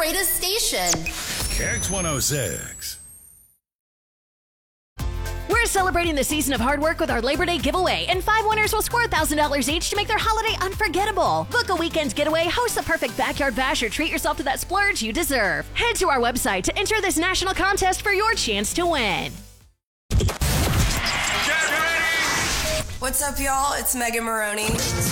greatest station. Kicks 106. We're celebrating the season of hard work with our Labor Day giveaway, and 5 winners will score $1,000 each to make their holiday unforgettable. Book a weekend's getaway, host the perfect backyard bash, or treat yourself to that splurge you deserve. Head to our website to enter this national contest for your chance to win. What's up, y'all? It's Megan Maroney.